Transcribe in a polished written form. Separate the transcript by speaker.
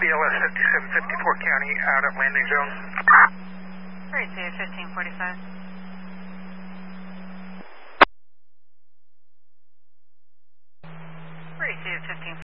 Speaker 1: BLS 5754 County out at landing zone.
Speaker 2: Great, see you 1545. Great, see you 1545.